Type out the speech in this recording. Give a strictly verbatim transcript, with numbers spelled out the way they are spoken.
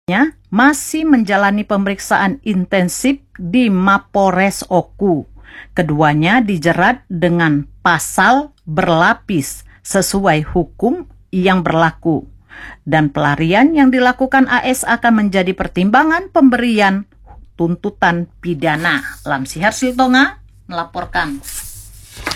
masih menjalani pemeriksaan intensif di Mapores Oku. Keduanya dijerat dengan pasal berlapis sesuai hukum yang berlaku. Dan pelarian yang dilakukan A S akan menjadi pertimbangan pemberian tuntutan pidana. Lamsihar Siltonga melaporkan.